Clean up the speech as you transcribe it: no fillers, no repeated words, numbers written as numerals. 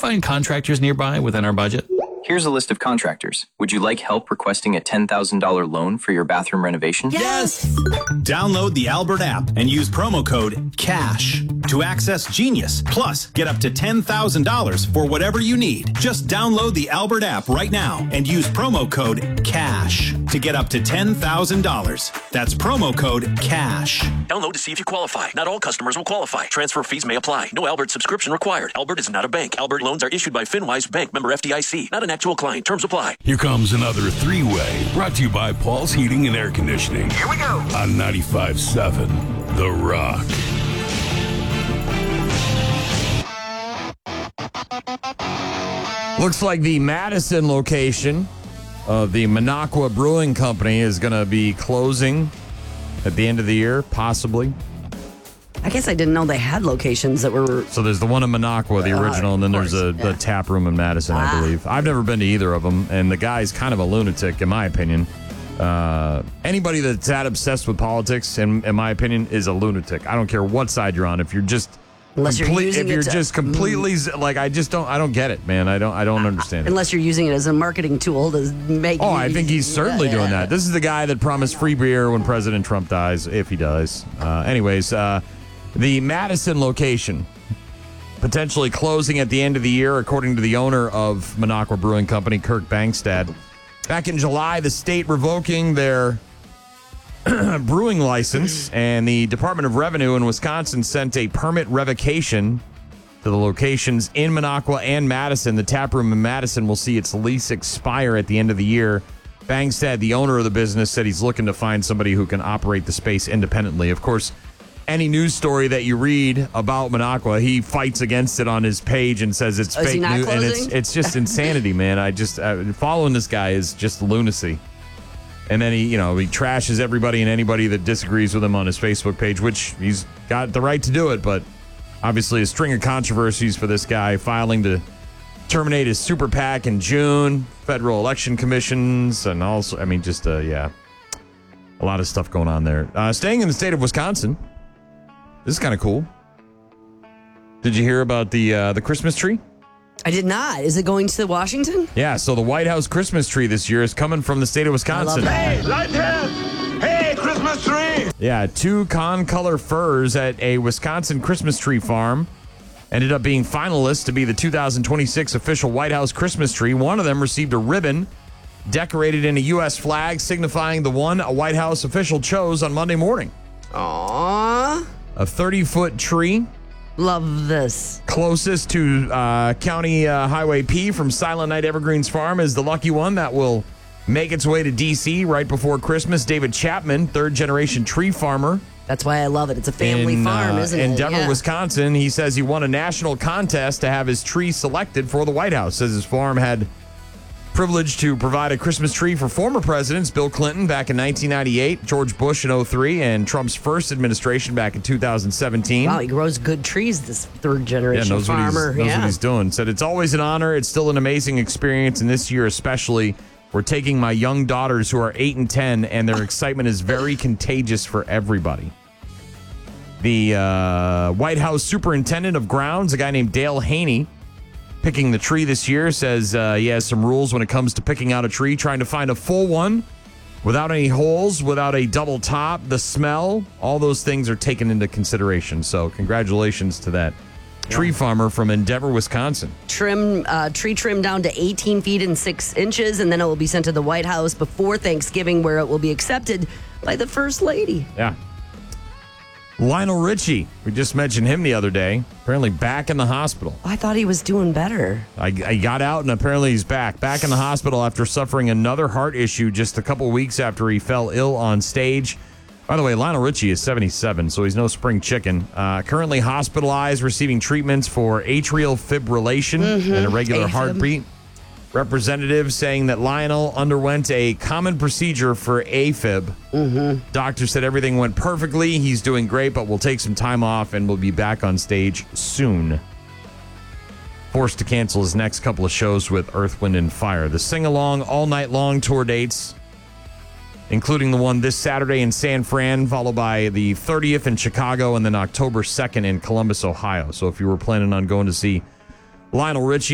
find contractors nearby within our budget? Here's a list of contractors. Would you like help requesting a $10,000 loan for your bathroom renovation? Yes! Download the Albert app and use promo code CASH to access Genius. Plus, get up to $10,000 for whatever you need. Just download the Albert app right now and use promo code CASH to get up to $10,000. That's promo code CASH. Download to see if you qualify. Not all customers will qualify. Transfer fees may apply. No Albert subscription required. Albert is not a bank. Albert loans are issued by FinWise Bank, member FDIC. Not an actual client. Terms apply. Here comes another three-way, brought to you by Paul's Heating and Air Conditioning. Here we go. On 95.7 The Rock. Looks like the Madison location of the Minocqua Brewing Company is going to be closing at the end of the year, possibly. I guess I didn't know they had locations that were... So there's the one in Minocqua, the original, and then there's the tap room in Madison, I believe. I've never been to either of them, and the guy's kind of a lunatic, in my opinion. Anybody that's that obsessed with politics, in my opinion, is a lunatic. I don't care what side you're on. If you're just... Unless you're using completely like, I don't get it, man. I don't understand it. Unless you're using it as a marketing tool to make. Oh, I think he's certainly doing that. This is the guy that promised free beer when President Trump dies, if he dies. Anyways, the Madison location potentially closing at the end of the year, according to the owner of Minocqua Brewing Company, Kirk Bangstad. Back in July, the state revoking their brewing license, and the Department of Revenue in Wisconsin sent a permit revocation to the locations in Minocqua and Madison. The tap room in Madison will see its lease expire at the end of the year. Bangstad, the owner of the business, said he's looking to find somebody who can operate the space independently. Of course, any news story that you read about Minocqua, he fights against it on his page and says it's fake news, and it's just insanity, man. I just following this guy is just lunacy. And then he trashes everybody and anybody that disagrees with him on his Facebook page, which he's got the right to do it. But obviously a string of controversies for this guy, filing to terminate his super PAC in June, federal election commissions, and also, a lot of stuff going on there. Staying in the state of Wisconsin, this is kind of cool. Did you hear about the Christmas tree? I did not. Is it going to Washington? Yeah, so the White House Christmas tree this year is coming from the state of Wisconsin. Hey, light here! Hey, Christmas tree! Yeah, 2 con-color firs at a Wisconsin Christmas tree farm ended up being finalists to be the 2026 official White House Christmas tree. One of them received a ribbon decorated in a U.S. flag, signifying the one a White House official chose on Monday morning. Aww. A 30-foot tree. Love this. Closest to County Highway P from Silent Night Evergreens Farm is the lucky one that will make its way to D.C. right before Christmas. David Chapman, third-generation tree farmer. That's why I love it. It's a family farm, isn't it? In Denver, Wisconsin. He says he won a national contest to have his tree selected for the White House. Says his farm had privilege to provide a Christmas tree for former presidents Bill Clinton back in 1998, George Bush in 2003, and Trump's first administration back in 2017. Wow, he grows good trees, this third-generation farmer. Knows what he's doing. Said, it's always an honor. It's still an amazing experience, and this year especially, we're taking my young daughters who are 8 and 10, and their excitement is very contagious for everybody. The White House Superintendent of Grounds, a guy named Dale Haney, picking the tree this year, says he has some rules when it comes to picking out a tree, trying to find a full one without any holes, without a double top, the smell, all those things are taken into consideration. So congratulations to that tree farmer from Endeavor, Wisconsin. Tree trim down to 18 feet and 6 inches, and then it will be sent to the White House before Thanksgiving, where it will be accepted by the First Lady. Yeah. Lionel Richie, we just mentioned him the other day, apparently back in the hospital. I thought he was doing better. I got out, and apparently he's back in the hospital after suffering another heart issue just a couple weeks after he fell ill on stage. By the way, Lionel Richie is 77, so he's no spring chicken. Currently hospitalized, receiving treatments for atrial fibrillation and irregular heartbeat. Representatives saying that Lionel underwent a common procedure for AFib. Doctor said everything went perfectly. He's doing great, but will take some time off and will be back on stage soon. Forced to cancel his next couple of shows with Earth, Wind, and Fire. The sing-along all-night-long tour dates, including the one this Saturday in San Fran, followed by the 30th in Chicago, and then October 2nd in Columbus, Ohio. So if you were planning on going to see Lionel Richie